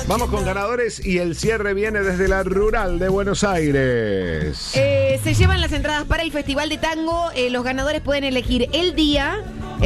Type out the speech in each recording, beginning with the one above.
Vamos con ganadores y el cierre viene desde la Rural de Buenos Aires. Se llevan las entradas para el Festival de Tango. Los ganadores pueden elegir el día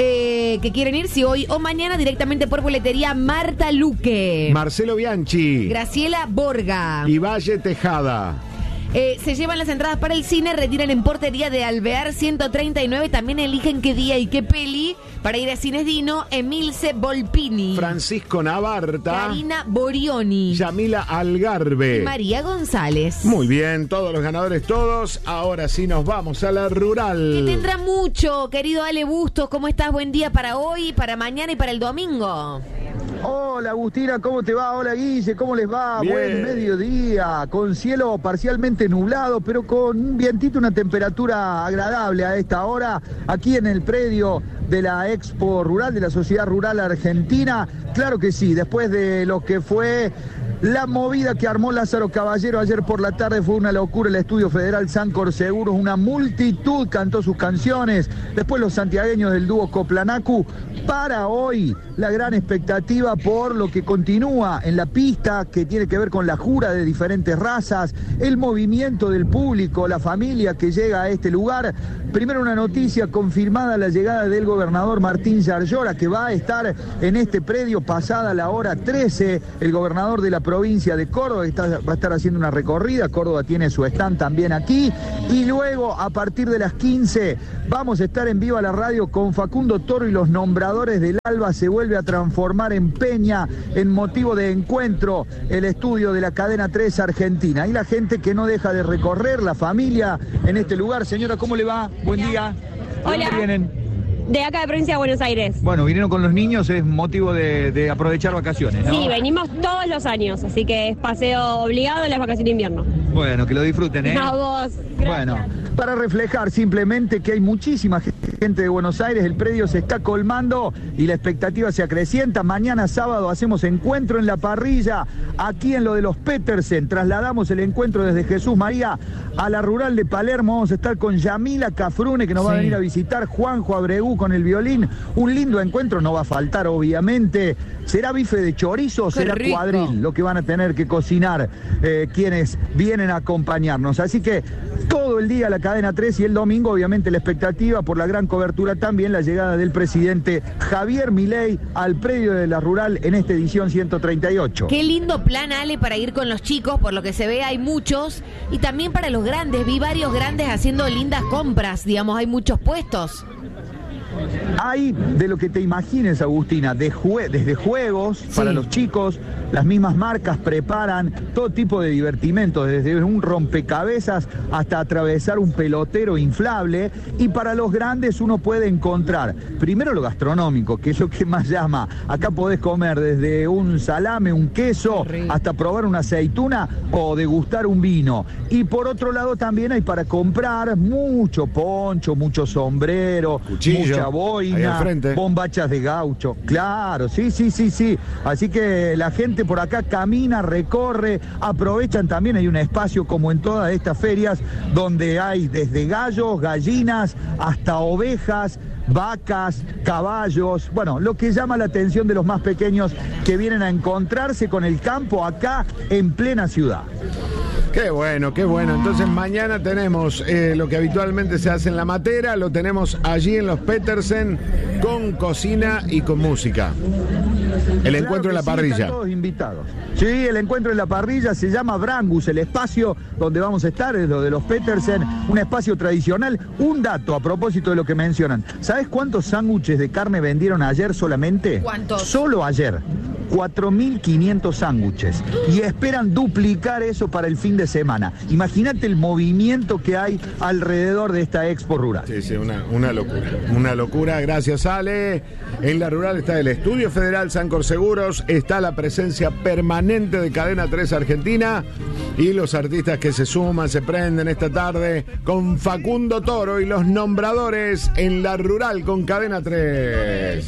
que quieren ir, si hoy o mañana, directamente por boletería. Marta Luque, Marcelo Bianchi, Graciela Borga y Valle Tejada. Se llevan las entradas para el cine, retiran en portería de Alvear 139. También eligen qué día y qué peli para ir a Cines Dino. Emilce Volpini, Francisco Navarta, Karina Borioni, Yamila Algarve, María González. Muy bien, todos los ganadores, todos. Ahora sí nos vamos a la Rural. Que tendrá mucho, querido Ale Bustos. ¿Cómo estás? Buen día para hoy, para mañana y para el domingo. Hola Agustina, ¿cómo te va? Hola Guille, ¿cómo les va? Bien. Buen mediodía, con cielo parcialmente nublado, pero con un vientito, una temperatura agradable a esta hora, aquí en el predio de la Expo Rural, de la Sociedad Rural Argentina. Claro que sí, después de lo que fue la movida que armó Lázaro Caballero ayer por la tarde, fue una locura. El Estudio Federal Sancor Seguros, una multitud cantó sus canciones. Después los santiagueños del dúo Coplanacu. Para hoy, la gran expectativa por lo que continúa en la pista, que tiene que ver con la jura de diferentes razas, el movimiento del público, la familia que llega a este lugar. Primero una noticia confirmada, la llegada del gobernador Martín Yarlora, que va a estar en este predio pasada la hora 13. El gobernador de la provincia de Córdoba va a estar haciendo una recorrida. Córdoba tiene su stand también aquí. Y luego, a partir de las 15, vamos a estar en Viva la Radio con Facundo Toro y los nombradores del Alba. Se vuelve a transformar en peña, en motivo de encuentro, el estudio de la cadena 3 Argentina. Y la gente que no deja de recorrer, la familia en este lugar. Señora, ¿cómo le va? Buen día. ¿De dónde vienen? De acá de provincia de Buenos Aires. Bueno, vinieron con los niños, es motivo de aprovechar vacaciones, ¿no? Sí, venimos todos los años, así que es paseo obligado en las vacaciones de invierno. Bueno, que lo disfruten, ¿eh? A vos. Gracias. Bueno, para reflejar simplemente que hay muchísima gente de Buenos Aires, el predio se está colmando y la expectativa se acrecienta. Mañana sábado hacemos encuentro en la parrilla, aquí en lo de los Petersen. Trasladamos el encuentro desde Jesús María a la Rural de Palermo. Vamos a estar con Yamila Cafrune, que nos va a venir a visitar, Juanjo Abregu con el violín. Un lindo encuentro, no va a faltar, obviamente. ¿Será bife de chorizo o será rico cuadril lo que van a tener que cocinar quienes vienen a acompañarnos? Así que todo el día la cadena 3 y el domingo, obviamente, la expectativa por la gran cobertura, también la llegada del presidente Javier Milei al predio de la Rural en esta edición 138. Qué lindo plan, Ale, para ir con los chicos. Por lo que se ve, hay muchos. Y también para los grandes. Vi varios grandes haciendo lindas compras. Digamos, hay muchos puestos. Hay de lo que te imagines, Agustina, desde juegos para los chicos, las mismas marcas preparan todo tipo de divertimentos, desde un rompecabezas hasta atravesar un pelotero inflable. Y para los grandes uno puede encontrar, primero lo gastronómico, que es lo que más llama. Acá podés comer desde un salame, un queso, hasta probar una aceituna o degustar un vino. Y por otro lado también hay para comprar mucho poncho, mucho sombrero, cuchillo, mucha boina, bombachas de gaucho. Claro, sí. Así que la gente por acá camina, recorre, aprovechan también. Hay un espacio, como en todas estas ferias, donde hay desde gallos, gallinas, hasta ovejas, vacas, caballos. Bueno, lo que llama la atención de los más pequeños, que vienen a encontrarse con el campo acá en plena ciudad. Qué bueno, qué bueno. Entonces mañana tenemos lo que habitualmente se hace en la Matera, lo tenemos allí en los Petersen, con cocina y con música. El encuentro en la parrilla. Están todos invitados. Sí, el encuentro en la parrilla se llama Brangus, el espacio donde vamos a estar, es lo de los Petersen, un espacio tradicional. Un dato a propósito de lo que mencionan. ¿Sabes cuántos sándwiches de carne vendieron ayer solamente? ¿Cuántos? Solo ayer. 4.500 sándwiches. Y esperan duplicar eso para el fin de semana. Imagínate el movimiento que hay alrededor de esta Expo Rural. Sí, una locura. Una locura. Gracias, Ale. En la Rural está el Estudio Federal Sancor Seguros, está la presencia permanente de Cadena 3 Argentina y los artistas que se suman, se prenden esta tarde con Facundo Toro y los nombradores en la Rural con Cadena 3.